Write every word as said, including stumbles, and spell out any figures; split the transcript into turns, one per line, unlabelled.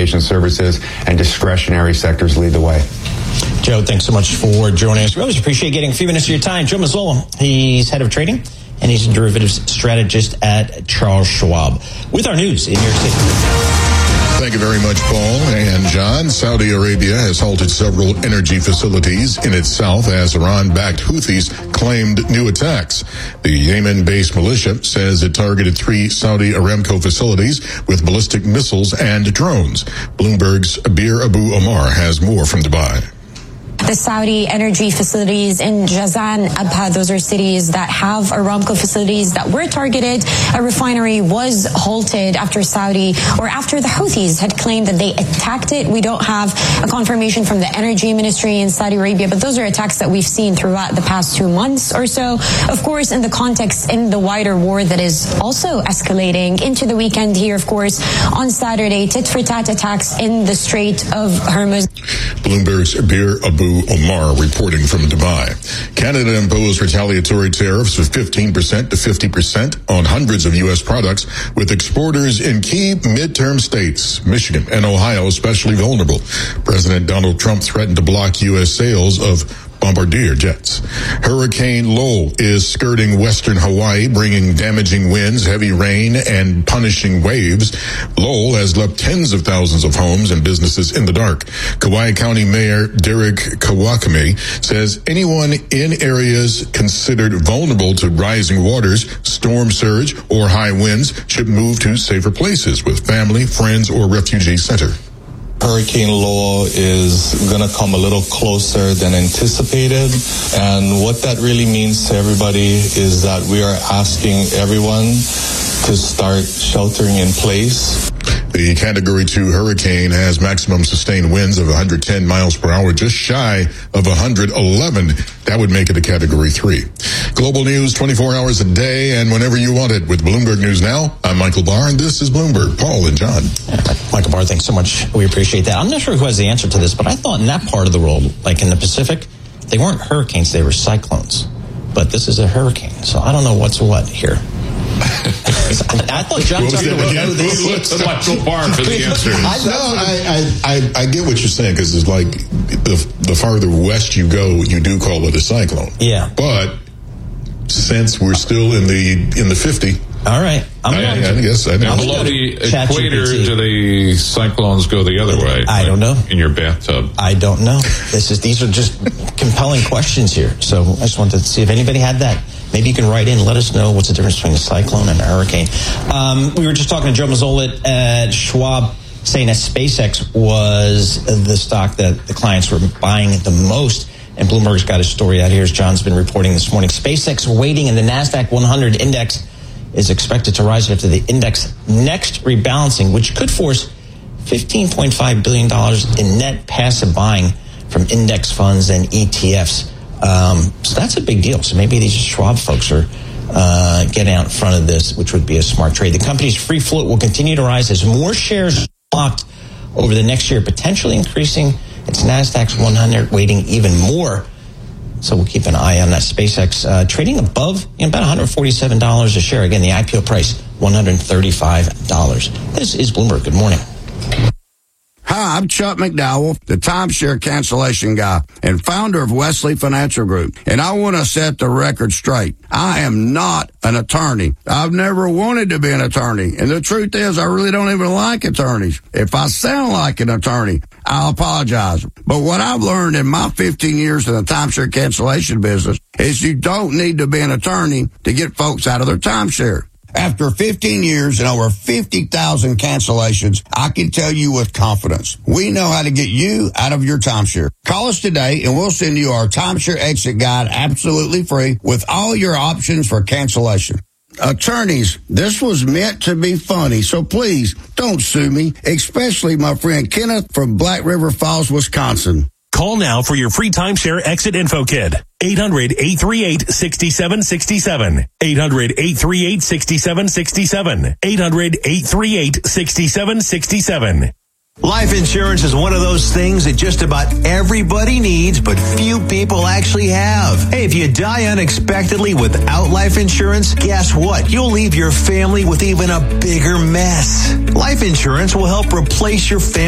transportation services, and discretionary sectors lead the way.
Joe, thanks so much for joining us. We always appreciate getting a few minutes of your time. Joe Mazzola, he's head of trading, and he's a derivatives strategist at Charles Schwab. With our news in New York City.
Thank you very much, Paul and John. Saudi Arabia has halted several energy facilities in its south as Iran-backed Houthis claimed new attacks. The Yemen-based militia says it targeted three Saudi Aramco facilities with ballistic missiles and drones. Bloomberg's Abir Abu Omar has more from Dubai.
The Saudi energy facilities in Jazan, Abha, those are cities that have Aramco facilities that were targeted. A refinery was halted after Saudi, or after the Houthis had claimed that they attacked it. We don't have a confirmation from the energy ministry in Saudi Arabia, but those are attacks that we've seen throughout the past two months or so. Of course, in the context, in the wider war that is also escalating into the weekend here, of course, on Saturday, tit-for-tat attacks in the Strait of Hormuz.
Bloomberg's Abir Abu Omar reporting from Dubai. Canada imposed retaliatory tariffs of fifteen percent to fifty percent on hundreds of U S products, with exporters in key midterm states, Michigan and Ohio, especially vulnerable. President Donald Trump threatened to block U S sales of Bombardier jets. Hurricane Lowell is skirting western Hawaii, bringing damaging winds, heavy rain, and punishing waves. Lowell has left tens of thousands of homes and businesses in the dark. Kauai County Mayor Derek Kawakami says anyone in areas considered vulnerable to rising waters, storm surge, or high winds should move to safer places with family, friends, or refugee center.
Hurricane Lowell is going to come a little closer than anticipated. And what that really means to everybody is that we are asking everyone to start sheltering in place.
The Category two hurricane has maximum sustained winds of one hundred ten miles per hour, just shy of one hundred eleven. That would make it a Category three. Global news twenty-four hours a day and whenever you want it with Bloomberg News Now. I'm Michael Barr, and this is Bloomberg. Paul and John.
Yeah, Michael Barr, thanks so much. We appreciate that. I'm not sure who has the answer to this, but I thought in that part of the world, like in the Pacific, they weren't hurricanes, they were cyclones. But this is a hurricane, so I don't know what's what here. I thought John Tucker would know this.
Let's not go far for the answer. I know. I, I, I get what you're saying, because it's like the the farther west you go, you do call it a cyclone.
Yeah.
But since we're still in the in the fifty.
All right. I'm
I,
going
I,
to,
I guess I know.
Below the equator, do the cyclones go the other way?
I don't know.
In your bathtub?
I don't know. This is these are just compelling questions here. So I just wanted to see if anybody had that. Maybe you can write in and let us know what's the difference between a cyclone and a hurricane. Um, we were just talking to Joe Mazzola at Schwab, saying that SpaceX was the stock that the clients were buying the most. And Bloomberg's got a story out here, as John's been reporting this morning. SpaceX weighting in the NASDAQ one hundred index is expected to rise after the index next rebalancing, which could force fifteen point five billion dollars in net passive buying from index funds and E T Fs. Um, so that's a big deal. So maybe these Schwab folks are uh, getting out in front of this, which would be a smart trade. The company's free float will continue to rise as more shares are locked over the next year, potentially increasing its NASDAQ's one hundred weighting even more. So we'll keep an eye on that. SpaceX uh, trading above you know, about one hundred forty-seven dollars a share. Again, the I P O price, one hundred thirty-five dollars. This is Bloomberg. Good morning.
Hi, I'm Chuck McDowell, the timeshare cancellation guy and founder of Wesley Financial Group. And I want to set the record straight. I am not an attorney. I've never wanted to be an attorney. And the truth is, I really don't even like attorneys. If I sound like an attorney, I'll apologize. But what I've learned in my fifteen years in the timeshare cancellation business is you don't need to be an attorney to get folks out of their timeshare. After fifteen years and over fifty thousand cancellations, I can tell you with confidence, we know how to get you out of your timeshare. Call us today and we'll send you our timeshare exit guide absolutely free with all your options for cancellation. Attorneys, this was meant to be funny, so please don't sue me, especially my friend Kenneth from Black River Falls, Wisconsin.
Call now for your free timeshare exit info kit. eight hundred, eight three eight, six seven six seven. eight hundred, eight three eight, six seven six seven. eight hundred, eight three eight, six seven six seven.
Life insurance is one of those things that just about everybody needs, but few people actually have. Hey, if you die unexpectedly without life insurance, guess what? You'll leave your family with even a bigger mess. Life insurance will help replace your family